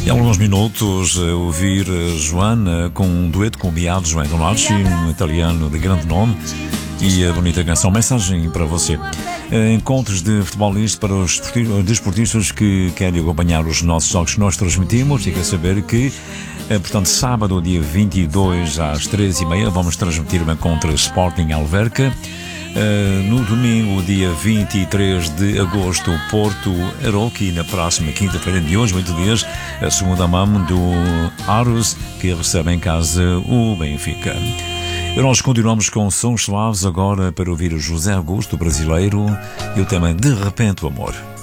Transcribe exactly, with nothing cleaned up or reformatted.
E há alguns minutos a ouvir Joana com um dueto com o Beato João Donacci, um italiano de grande nome, e a bonita canção Mensagem para você. Encontros de futebolista para os desportistas que querem acompanhar os nossos jogos que nós transmitimos. Fica a saber que, portanto, sábado, dia vinte e dois, às treze e meia, vamos transmitir uma contra Sporting Alverca. Uh, no domingo, dia vinte e três de agosto, Porto Aroqui, na próxima quinta-feira de hoje, oito dias, a segunda mão do Aros, que recebe em casa o Benfica. E nós continuamos com sons suaves agora para ouvir o José Augusto, brasileiro, e o tema De Repente o Amor.